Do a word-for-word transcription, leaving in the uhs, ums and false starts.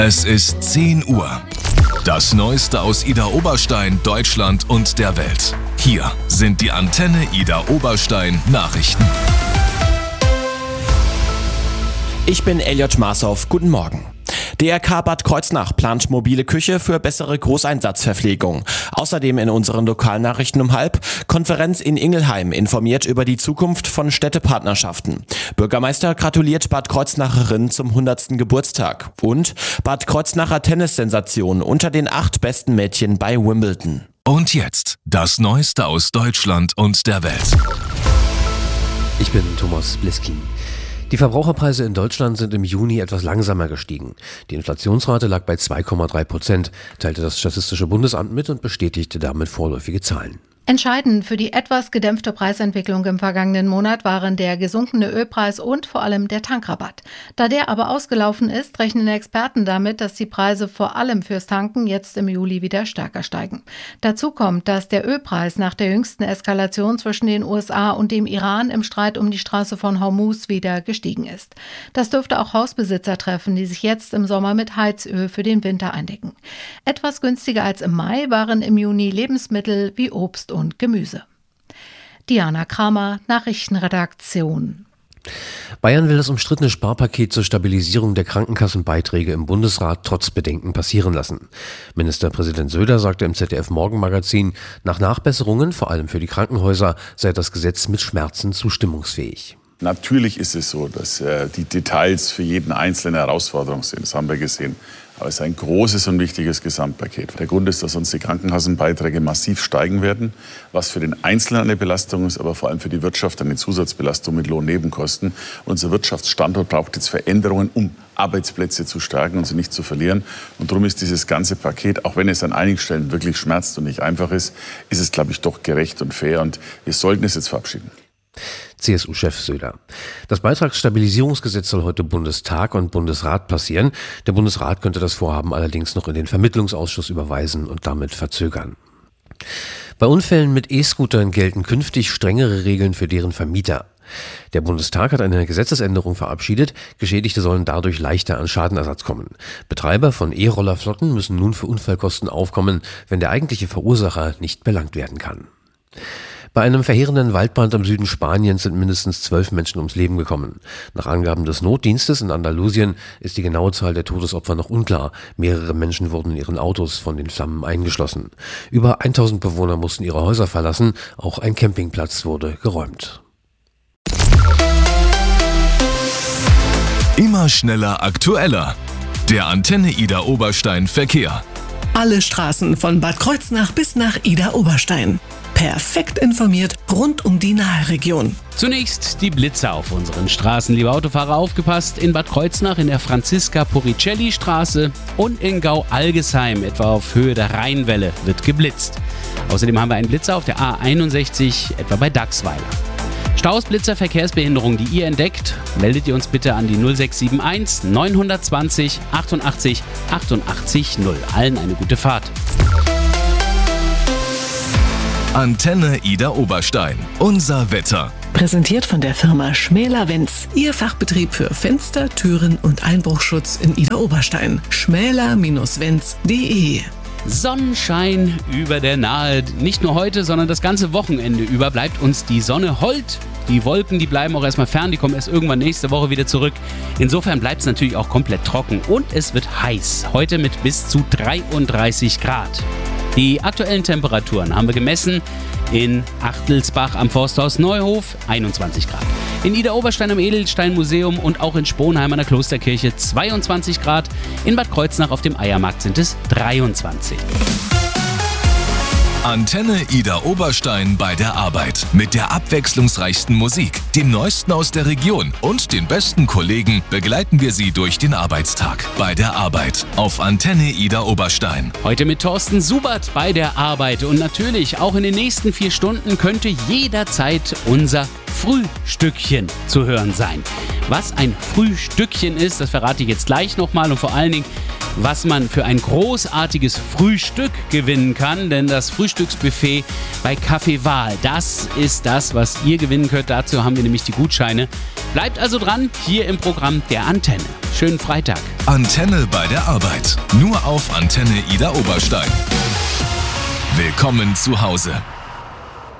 Es ist zehn Uhr. Das Neueste aus Ida Oberstein, Deutschland und der Welt. Hier sind die Antenne Ida Oberstein Nachrichten. Ich bin Elliot Marshoff. Guten Morgen. D R K Bad Kreuznach plant mobile Küche für bessere Großeinsatzverpflegung. Außerdem in unseren Lokalnachrichten um halb: Konferenz in Ingelheim informiert über die Zukunft von Städtepartnerschaften. Bürgermeister gratuliert Bad Kreuznacherin zum hundertsten Geburtstag. Und Bad Kreuznacher Tennissensation unter den acht besten Mädchen bei Wimbledon. Und jetzt das Neueste aus Deutschland und der Welt. Ich bin Thomas Bliskin. Die Verbraucherpreise in Deutschland sind im Juni etwas langsamer gestiegen. Die Inflationsrate lag bei zwei Komma drei Prozent, teilte das Statistische Bundesamt mit und bestätigte damit vorläufige Zahlen. Entscheidend für die etwas gedämpfte Preisentwicklung im vergangenen Monat waren der gesunkene Ölpreis und vor allem der Tankrabatt. Da der aber ausgelaufen ist, rechnen Experten damit, dass die Preise vor allem fürs Tanken jetzt im Juli wieder stärker steigen. Dazu kommt, dass der Ölpreis nach der jüngsten Eskalation zwischen den U S A und dem Iran im Streit um die Straße von Hormuz wieder gestiegen ist. Das dürfte auch Hausbesitzer treffen, die sich jetzt im Sommer mit Heizöl für den Winter eindecken. Etwas günstiger als im Mai waren im Juni Lebensmittel wie Obst und Gemüse. Diana Kramer, Nachrichtenredaktion. Bayern will das umstrittene Sparpaket zur Stabilisierung der Krankenkassenbeiträge im Bundesrat trotz Bedenken passieren lassen. Ministerpräsident Söder sagte im Z D F-Morgenmagazin, nach Nachbesserungen, vor allem für die Krankenhäuser, sei das Gesetz mit Schmerzen zustimmungsfähig. Natürlich ist es so, dass äh, die Details für jeden Einzelnen eine Herausforderung sind. Das haben wir gesehen. Aber es ist ein großes und wichtiges Gesamtpaket. Der Grund ist, dass uns die Krankenkassenbeiträge massiv steigen werden, was für den Einzelnen eine Belastung ist, aber vor allem für die Wirtschaft eine Zusatzbelastung mit Lohnnebenkosten. Unser Wirtschaftsstandort braucht jetzt Veränderungen, um Arbeitsplätze zu stärken und sie nicht zu verlieren. Und darum ist dieses ganze Paket, auch wenn es an einigen Stellen wirklich schmerzt und nicht einfach ist, ist es, glaube ich, doch gerecht und fair. Und wir sollten es jetzt verabschieden. C S U-Chef Söder. Das Beitragsstabilisierungsgesetz soll heute Bundestag und Bundesrat passieren. Der Bundesrat könnte das Vorhaben allerdings noch in den Vermittlungsausschuss überweisen und damit verzögern. Bei Unfällen mit E-Scootern gelten künftig strengere Regeln für deren Vermieter. Der Bundestag hat eine Gesetzesänderung verabschiedet. Geschädigte sollen dadurch leichter an Schadenersatz kommen. Betreiber von E-Rollerflotten müssen nun für Unfallkosten aufkommen, wenn der eigentliche Verursacher nicht belangt werden kann. Bei einem verheerenden Waldbrand im Süden Spaniens sind mindestens zwölf Menschen ums Leben gekommen. Nach Angaben des Notdienstes in Andalusien ist die genaue Zahl der Todesopfer noch unklar. Mehrere Menschen wurden in ihren Autos von den Flammen eingeschlossen. Über tausend Bewohner mussten ihre Häuser verlassen. Auch ein Campingplatz wurde geräumt. Immer schneller, aktueller. Der Antenne Ida Oberstein Verkehr. Alle Straßen von Bad Kreuznach bis nach Ida Oberstein. Perfekt informiert rund um die Naheregion. Zunächst die Blitzer auf unseren Straßen. Liebe Autofahrer, aufgepasst, in Bad Kreuznach in der Franziska-Poricelli-Straße und in Gau-Algesheim, etwa auf Höhe der Rheinwelle, wird geblitzt. Außerdem haben wir einen Blitzer auf der A einundsechzig, etwa bei Dachsweiler. Staus, Blitzer, Verkehrsbehinderung, die ihr entdeckt, meldet ihr uns bitte an die null sechs sieben eins neun zwei null achtundachtzig achtundachtzig null. Allen eine gute Fahrt. Antenne Ida Oberstein. Unser Wetter. Präsentiert von der Firma Schmäler-Wenz. Ihr Fachbetrieb für Fenster, Türen und Einbruchschutz in Ida Oberstein. schmäler Bindestrich wenz punkt de. Sonnenschein über der Nahe. Nicht nur heute, sondern das ganze Wochenende über bleibt uns die Sonne hold. Die Wolken, die bleiben auch erstmal fern, die kommen erst irgendwann nächste Woche wieder zurück. Insofern bleibt es natürlich auch komplett trocken und es wird heiß. Heute mit bis zu dreiunddreißig Grad. Die aktuellen Temperaturen haben wir gemessen in Achtelsbach am Forsthaus Neuhof einundzwanzig Grad. In Ida Oberstein am Edelsteinmuseum und auch in Sponheim an der Klosterkirche zweiundzwanzig Grad. In Bad Kreuznach auf dem Eiermarkt sind es dreiundzwanzig. Antenne Ida Oberstein bei der Arbeit. Mit der abwechslungsreichsten Musik, dem Neuesten aus der Region und den besten Kollegen begleiten wir Sie durch den Arbeitstag. Bei der Arbeit auf Antenne Ida Oberstein. Heute mit Thorsten Subert bei der Arbeit. Und natürlich auch in den nächsten vier Stunden könnte jederzeit unser Frühstückchen zu hören sein. Was ein Frühstückchen ist, das verrate ich jetzt gleich nochmal. Und vor allen Dingen, was man für ein großartiges Frühstück gewinnen kann, denn das Frühstücksbuffet bei Café Wahl, das ist das, was ihr gewinnen könnt. Dazu haben wir nämlich die Gutscheine. Bleibt also dran, hier im Programm der Antenne. Schönen Freitag. Antenne bei der Arbeit. Nur auf Antenne Idar Oberstein. Willkommen zu Hause.